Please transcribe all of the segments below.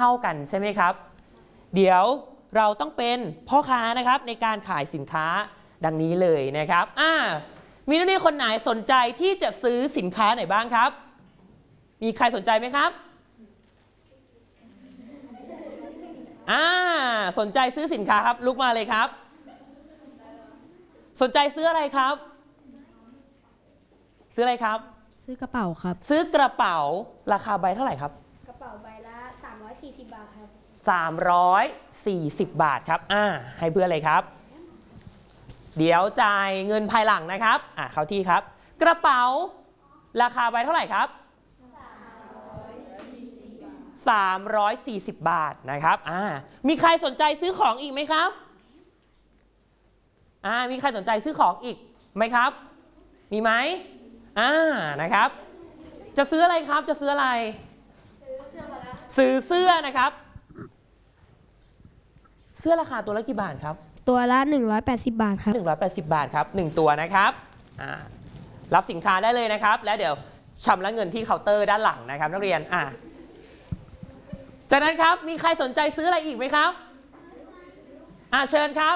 เท่ากันใช่ไหมครับเดี๋ยวเราต้องเป็นพ่อค้านะครับในการขายสินค้าดังนี้เลยนะครับมีนักเรียนคนไหนสนใจที่จะซื้อสินค้าไหนบ้างครับมีใครสนใจไหมครับสนใจซื้อสินค้าครับลุกมาเลยครับสนใจซื้ออะไรครับซื้ออะไรครับซื้อกระเป๋าครับซื้อกระเป๋าราคาใบเท่าไหร่ครับกระเป๋าใบละ340 บาทครับ 340 บาทครับให้เพื่อนเลยครับเดี๋ยวจ่ายเงินภายหลังนะครับเข้าที่ครับกระเป๋าราคาใบเท่าไหร่ครับ340 บาทนะครับมีใครสนใจซื้อของอีกไหมครับมีใครสนใจซื้อของอีกไหมครับมีไหมนะครับจะซื้ออะไรครับจะซื้ออะไรซื้อเสื้อนะครับเสื้อราคาตัวละกี่บาทครับตัวละ180 บาทครับ 180 บาทครับ1ตัวนะครับรับสินค้าได้เลยนะครับแล้วเดี๋ยวชำระเงินที่เคาน์เตอร์ด้านหลังนะครับนักเรียนจากนั้นครับมีใครสนใจซื้ออะไรอีกไหมครับเชิญครับ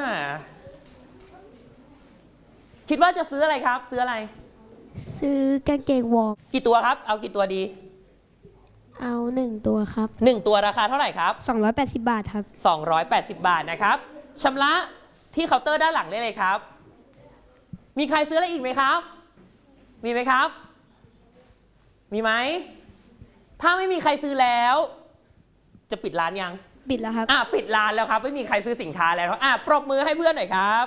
คิดว่าจะซื้ออะไรครับซื้ออะไรซื้อกางเกงวอร์มกี่ตัวครับเอากี่ตัวดีเอา1ตัวครับ 1ตัวราคาเท่าไหร่ครับ 280 บาทครับ 280 บาทนะครับชำระที่เคาน์เตอร์ด้านหลังได้เลยครับมีใครซื้ออะไรอีกไหมครับมีไหมครับมีไหมถ้าไม่มีใครซื้อแล้วจะปิดร้านยังปิดแล้วครับปิดร้านแล้วครับไม่มีใครซื้อสินค้าแล้วปรบมือให้เพื่อนหน่อยครับ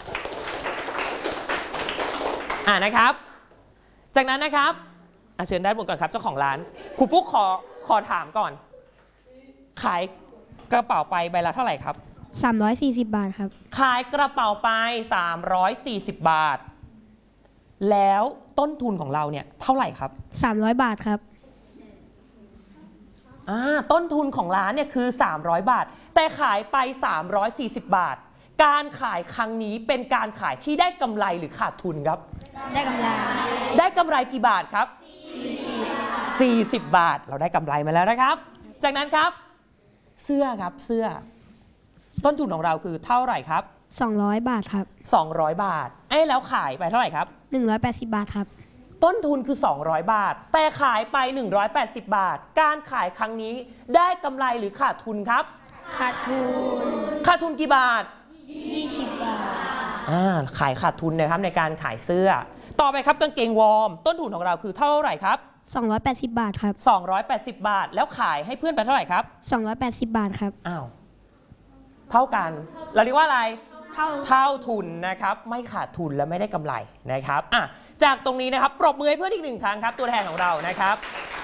นะครับจากนั้นนะครับเชิญด้านบนก่อนครับเจ้าของร้านครูฟุกขอถามก่อนขายกระเป๋าไปใบละเท่าไหร่ครับ 340 บาทครับขายกระเป๋าไป340 บาทแล้วต้นทุนของเราเนี่ยเท่าไหร่ครับ 300 บาทครับต้นทุนของร้านเนี่ยคือ300 บาทแต่ขายไป340 บาทการขายครั้งนี้เป็นการขายที่ได้กำไรหรือขาดทุนครับได้กำไรได้กำไรกี่บาทครับ40 บาทเราได้กำไรมาแล้วนะครับจากนั้นครับเสื้อครับเสื้อต้นทุนของเราคือเท่าไหร่ครับ 200 บาทครับ 200 บาทแล้วขายไปเท่าไหร่ครับ 180 บาทครับต้นทุนคือ200 บาทแต่ขายไป180 บาทการขายครั้งนี้ได้กำไรหรือขาดทุนครับขาดทุนกี่บาท 20 บาทขายขาดทุนนะครับในการขายเสื้อต่อไปครับกางเกงวอร์มต้นทุนของเราคือเท่าไหร่ครับ 280 บาทครับ 280 บาทแล้วขายให้เพื่อนไปเท่าไหร่ครับ 280 บาทครับเท่ากันเราเรียกว่าอะไรเท่าทุนนะครับไม่ขาดทุนและไม่ได้กำไรนะครับจากตรงนี้นะครับปรบมือให้เพื่อนอีก1 ครั้งครับตัวแทนของเรานะครับ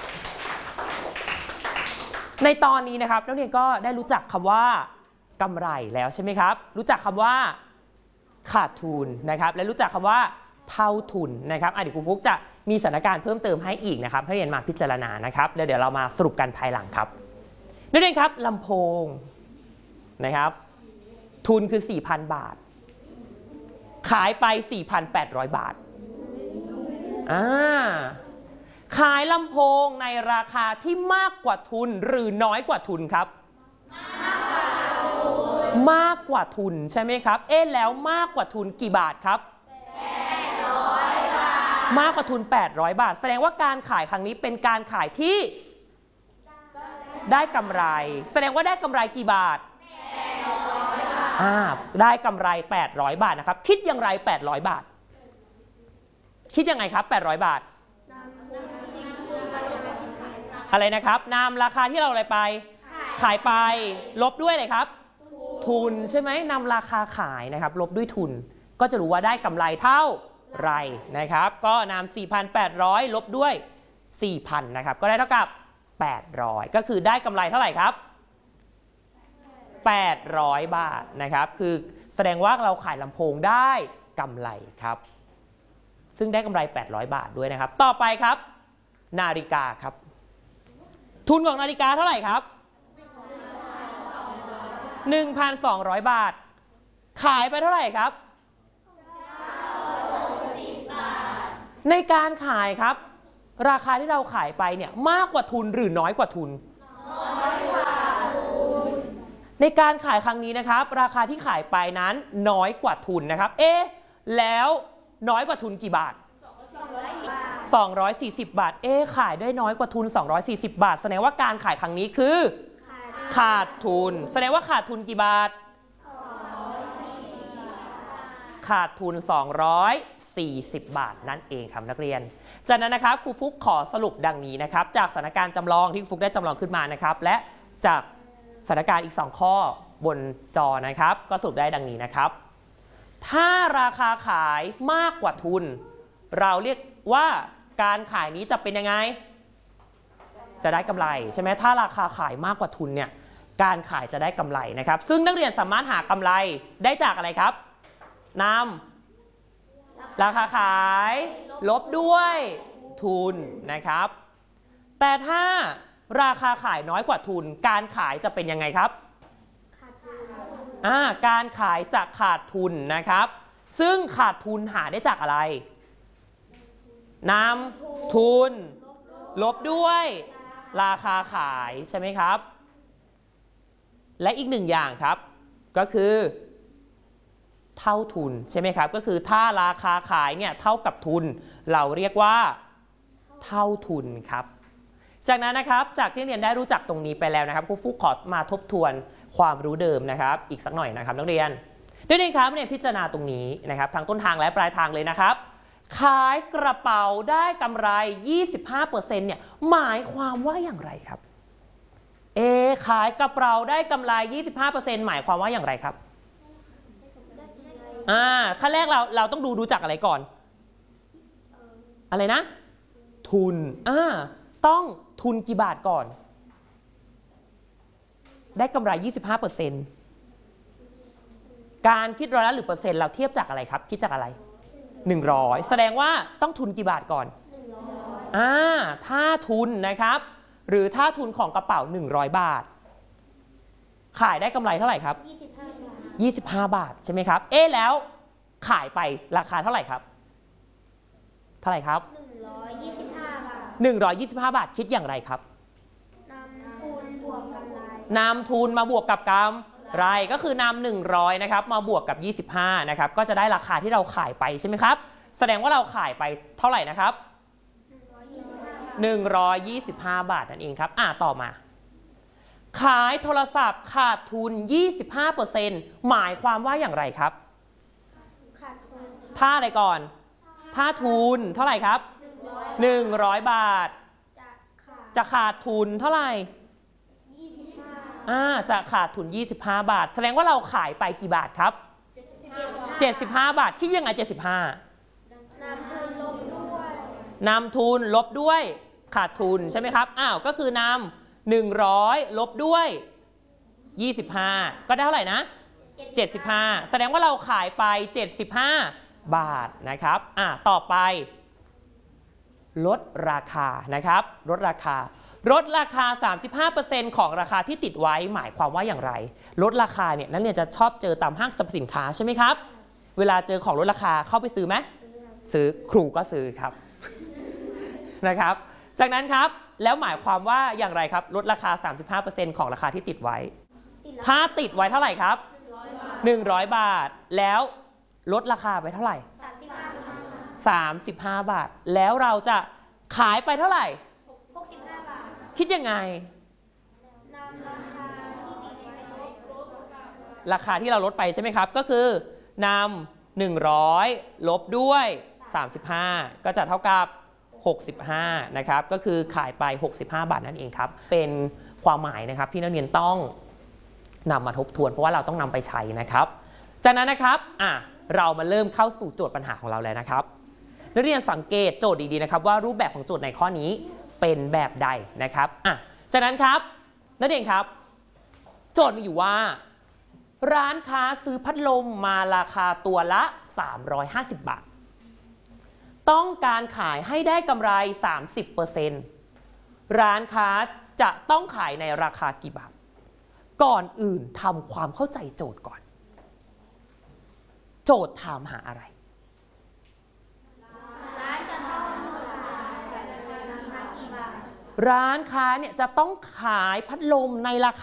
ในตอนนี้นะครับนักเรียนก็ได้รู้จักคำว่ากำไรแล้วใช่ไหมครับรู้จักคำว่าขาดทุนนะครับและรู้จักคำว่าเท่าทุนนะครับเดี๋ยวครูฟุกจะมีสถานการณ์เพิ่มเติมให้อีกนะครับให้เรียนมาพิจารณานะครับแล้วเดี๋ยวเรามาสรุปกันภายหลังครับนักเรียนครับลำโพงนะครับทุนคือ 4,000 บาทขายไป 4,800 บาทขายลำโพงในราคาที่มากกว่าทุนหรือน้อยกว่าทุนครับมากกว่าทุนใช่ไหมครับแล้วมากกว่าทุนกี่บาทครับ800 บาทมากกว่าทุน800 บาทแสดงว่าการขายครั้งนี้เป็นการขายที่ได้กำไรแสดงว่าได้กำไรกี่บาทได้กำไร800 บาทนะครับคิดอย่างไร800 บาทคิดยังไงครับ800 บาทอะไรนะครับนำราคาที่เราอะไรไปขายไปลบด้วยอะไรครับทุนใช่ไหมนำราคาขายนะครับลบด้วยทุนก็จะรู้ว่าได้กำไรเท่าไรนะครับก็นำ 4,800 ลบด้วย 4,000 นะครับก็ได้เท่ากับ800ก็คือได้กำไรเท่าไหร่ครับ800 บาทนะครับคือแสดงว่าเราขายลำโพงได้กำไรครับซึ่งได้กำไร800 บาทด้วยนะครับต่อไปครับนาฬิกาครับทุนของนาฬิกาเท่าไหร่ครับ 1,200 บาทขายไปเท่าไหร่ครับ960 บาทในการขายครับราคาที่เราขายไปเนี่ยมากกว่าทุนหรือน้อยกว่าทุนน้อยกว่าในการขายครั้งนี้นะครับราคาที่ขายไปนั้นน้อยกว่าทุนนะครับแล้วน้อยกว่าทุนกี่บาท240 บาทขายได้น้อยกว่าทุน240 บาทแสดงว่าการขายครั้งนี้คือขาดทุนแสดงว่าขาดทุนกี่บาทขาดทุน240 บาทนั่นเองครับนักเรียนจากนั้นนะครับครูฟุกขอสรุปดังนี้นะครับจากสถานการณ์จำลองที่ครูฟุกได้จำลองขึ้นมานะครับและจากสถานการณ์อีก2ข้อบนจอนะครับก็สรุปได้ดังนี้นะครับถ้าราคาขายมากกว่าทุนเราเรียกว่าการขายนี้จะเป็นยังไงจะได้กำไรใช่ไหมถ้าราคาขายมากกว่าทุนเนี่ยการขายจะได้กำไรนะครับซึ่งนักเรียนสามารถหากำไรได้จากอะไรครับนำราคาขายลบด้วยทุนนะครับแต่ถ้าราคาขายน้อยกว่าทุนการขายจะเป็นยังไงครับการขายจะขาดทุนนะครับซึ่งขาดทุนหาได้จากอะไรนำทุนลบด้วยราคาขายใช่ไหมครับและอีกหนึ่งอย่างครับก็คือเท่าทุนใช่ไหมครับก็คือถ้าราคาขายเนี่ยเท่ากับทุนเราเรียกว่าเท่าทุนครับจากนั้นนะครับจากที่เรียนได้รู้จักตรงนี้ไปแล้วนะครับครูฟุกขอมาทบทวนความรู้เดิมนะครับอีกสักหน่อยนะครับนักเรียนครับเนี่ยพิจารณาตรงนี้นะครับทั้งต้นทางและปลายทางเลยนะครับขายกระเป๋าได้กำไร 25% เนี่ยหมายความว่าอย่างไรครับขายกระเป๋าได้กำไร 25% หมายความว่าอย่างไรครับขั้นแรกเราต้องดูจากอะไรก่อนอะไรนะทุนต้องทุนกี่บาทก่อนได้กำไร 25% การคิดร้อยละหรือเปอร์เซ็นต์เราเทียบจากอะไรครับคิดจากอะไร100แสดงว่าต้องทุนกี่บาทก่อนถ้าทุนนะครับหรือถ้าทุนของกระเป๋า100 บาทขายได้กำไรเท่าไหร่ครับ25 บาทใช่ไหมครับแล้วขายไปราคาเท่าไหร่ครับเท่าไหร่ครับ125 บาทคิดอย่างไรครับนำทุนมาบวกกับกำไรก็คือนำ100นะครับมาบวกกับ25นะครับก็จะได้ราคาที่เราขายไปใช่ไหมครับแสดงว่าเราขายไปเท่าไหร่นะครับ125 บาทนั่นเองครับต่อมาขายโทรศัพท์ขาดทุน 25% หมายความว่าอย่างไรครับถ้าอะไรก่อนถ้าทุนเท่าไหร่ครับ100 บาทจะขาดทุนเท่าไหร่จะขาดทุน25 บาทแสดงว่าเราขายไปกี่บาทครับ75 บาทคิดยังไง75นำทุนลบด้วยขาดทุนใช่ไหมครับก็คือนำ100ลบด้วย25ก็ได้เท่าไหร่นะ75แสดงว่าเราขายไป75 บาทนะครับต่อไปลดราคานะครับลดราคา 35% ของราคาที่ติดไว้หมายความว่าอย่างไรลดราคาเนี่ยนักเรียนจะชอบเจอตามห้างสรรพสินค้าใช่ไหมครับเวลาเจอของลดราคาเข้าไปซื้อไหมซื้อครูก็ซื้อครับ นะครับจากนั้นครับแล้วหมายความว่าอย่างไรครับลดราคา 35% ของราคาที่ติดไว้ถ้าติดไว้เท่าไหร่ครับ100 บาทแล้วลดราคาไปเท่าไหร่35 บาทแล้วเราจะขายไปเท่าไหร่65 บาทคิดยังไงราคาที่เราลดไปใช่ไหมครับก็คือนำ100ลบด้วย35ก็จะเท่ากับ65นะครับก็คือขายไป65 บาทนั่นเองครับเป็นความหมายนะครับที่นักเรียนต้องนำมาทบทวนเพราะว่าเราต้องนำไปใช้นะครับจากนั้นนะครับเรามาเริ่มเข้าสู่โจทย์ปัญหาของเราแล้วนะครับนักเรียนสังเกตโจทย์ดีๆนะครับว่ารูปแบบของโจทย์ในข้อนี้เป็นแบบใดนะครับจากนั้นครับนักเรียนครับโจทย์มีอยู่ว่าร้านค้าซื้อพัดลมมาราคาตัวละ350 บาทต้องการขายให้ได้กำไร 30% ร้านค้าจะต้องขายในราคากี่บาทก่อนอื่นทำความเข้าใจโจทย์ก่อนโจทย์ถามหาอะไรร้านค้าเนี่ยจะต้องขายพัดลมในราค